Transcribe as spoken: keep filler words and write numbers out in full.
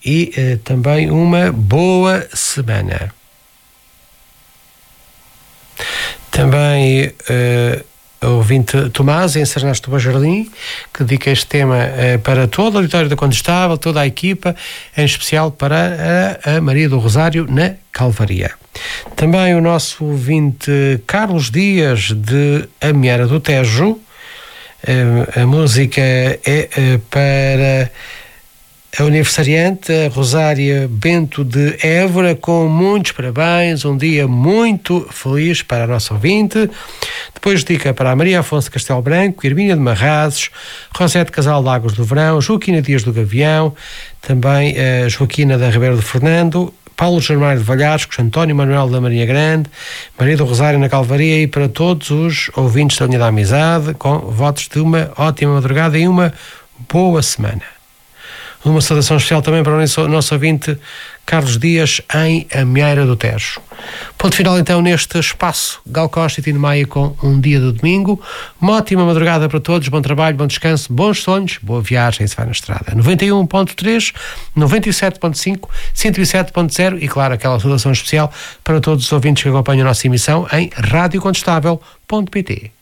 e uh, também uma boa semana. Também uh, o ouvinte Tomás, em Sernasto do Jardim, que dedica este tema uh, para todo o auditório da Condestável, toda a equipa, em especial para a, a Maria do Rosário na Calvaria. Também o nosso ouvinte Carlos Dias, de Amiara do Tejo. Uh, a música é uh, para a aniversariante, a Rosária Bento de Évora, com muitos parabéns, um dia muito feliz para a nossa ouvinte. Depois dedica para a Maria Afonso de Castelo Branco, Irmínia de Marrazes, Rosete Casal Lagos do Verão, Joaquina Dias do Gavião, também a Joaquina da Ribeira do Fernando, Paulo Germário de Valharscos, António Manuel da Marinha Grande, Maria do Rosário na Calvaria, e para todos os ouvintes da Linha da Amizade, com votos de uma ótima madrugada e uma boa semana. Uma saudação especial também para o nosso, nosso ouvinte Carlos Dias, em Amieira do Tejo. Ponto final então neste espaço Gal Costa e Tino Maia com Um Dia de Domingo. Uma ótima madrugada para todos, bom trabalho, bom descanso, bons sonhos, boa viagem se vai na estrada. noventa e um ponto três, noventa e sete ponto cinco, cento e sete ponto zero e claro aquela saudação especial para todos os ouvintes que acompanham a nossa emissão em rádio condestável ponto pt.